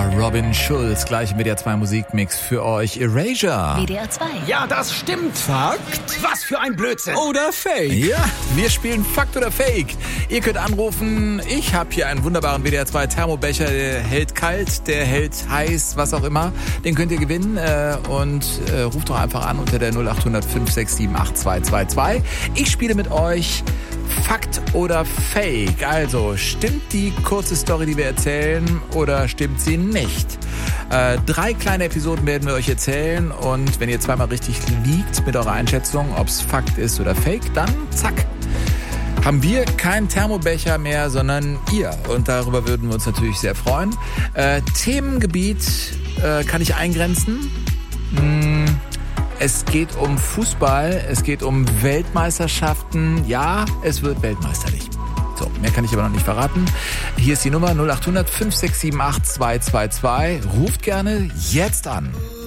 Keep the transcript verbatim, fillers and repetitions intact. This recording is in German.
war Robin Schulz. Gleich im W D R zwei Musikmix für euch. Erasure. W D R zwei. Ja, das stimmt. Fakt Was für ein Blödsinn. oder Fake? Ja, wir spielen Fakt oder Fake. Ihr könnt anrufen. Ich habe hier einen wunderbaren W D R zwei Thermobecher. Der hält kalt, der hält heiß, was auch immer. Den könnt ihr gewinnen. Äh, und äh, ruft doch einfach an unter der null acht hundert fünf sechs sieben acht zwei zwei zwei. Ich spiele mit euch Fakt oder Fake. Also, stimmt die kurze Story, die wir erzählen, oder stimmt sie nicht? Äh, drei kleine Episoden werden wir euch erzählen, und wenn ihr zweimal richtig liegt mit eurer Einschätzung, ob es Fakt ist oder Fake, dann zack, haben wir keinen Thermobecher mehr, sondern ihr. Und darüber würden wir uns natürlich sehr freuen. Äh, Themengebiet äh, kann ich eingrenzen. Hm, Es geht um Fußball, es geht um Weltmeisterschaften. Ja, es wird weltmeisterlich. So, mehr kann ich aber noch nicht verraten. Hier ist die Nummer null acht hundert fünf sechs sieben acht zwei zwei zwei. Ruft gerne jetzt an.